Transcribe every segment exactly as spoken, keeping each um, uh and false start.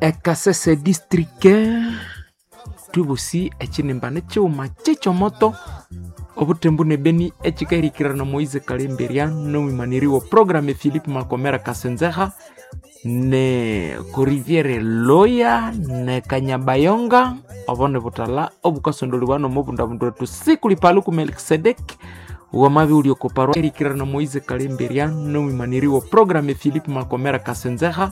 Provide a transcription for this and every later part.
ekasese distrike tubusi ekinembane kyuma kyechomoto obutembu nebeni ekikairikirana Moise Kalemberia no mimaniriwo programme Philippe Makomera Kasenzeha ne Koriviere Loya ne Kanyabayonga obone butala obukasondolibano mobundabundu tu sikuli paluku Melkisedek wamavi uliokoparwa erikirana Moise Kalemberia no mimaniriwo programme Philippe Makomera Kasenzeha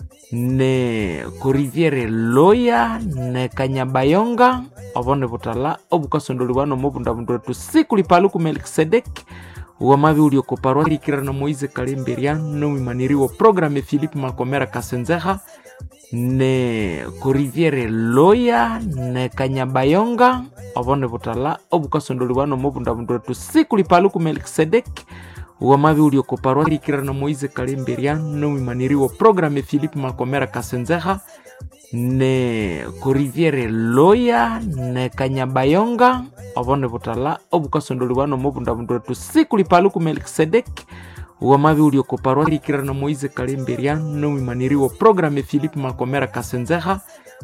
ne Koriviere Loya ne Kanyabayonga obone butala obukasondolibano mobundabundu tu sikuli paluku Melkisedek wamavi uliokoparwa erikirana Moise Kalemberia no mimaniriwo programme Philippe Makomera Kasenzeha ne Koriviere Loya ne Kanyabayonga obone butala obukasondolibano mobundabundu tu sikuli paluku Melkisedek wamavi uliokoparwa erikirana Moise Kalemberia no mimaniriwo programme Philippe Makomera Kasenzeha ne Koriviere Loya ne Kanyabayonga obone butala obukasondolibano mobundabundu tu sikuli paluku Melkisedek wamavi uliokoparwa erikirana Moise Kalemberia no mimaniriwo programme Philippe Makomera Kasenzeha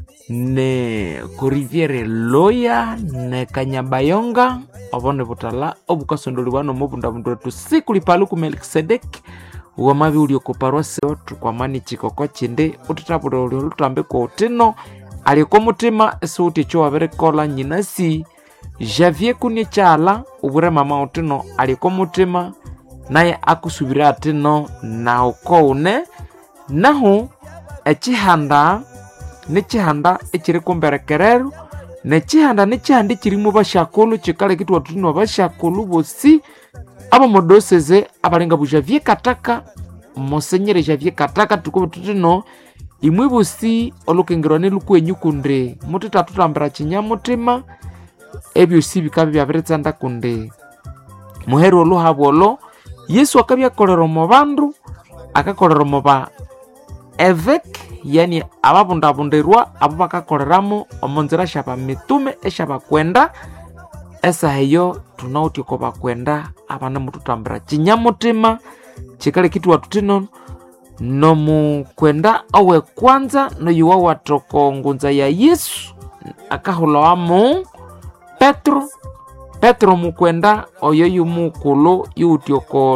ne Koriviere Loya ne Kanyabayonga obone butala obukasondolibano mobundabundu tu sikuli paluku Melkisedek wamavi uliokoparwa seotu kwa mani chikoko chinde ututapura uliolutambe kwa utino aliko mutima esuuti chowa vere kola nyinasi Javier kuni chala ubure mama utino aliko mutima naye akusubira atino na ukoune nahu echihanda nechihanda echiri kumberekereru nechihanda nechihanda chirimu bashakulu chikale kitu watutino bashakulu bosi aba modoseze abalenga bu Javier Kataka Monseigneur Javier Kataka tuko tutino imwe bosi olukengirwane lukwenyu kunde mutita tutambira kinyamutima ebyo sibikabe byaberetsanda kunde muhero luhabolo Yesu akabya kolero mu bandu akakolero mu ba evek yani ababundabundirwa abo bakakoleramo omonzera shaba mitume eshaba kwenda esa heyo tunauti ko bakwenda abana mututambira kinyamutima chikale kitu watutino no mu kwenda awe kwanza no yuwa watoko ngunza ya Yesu akahulamu Petro Petro mukwenda oyo yumukulu yutyoko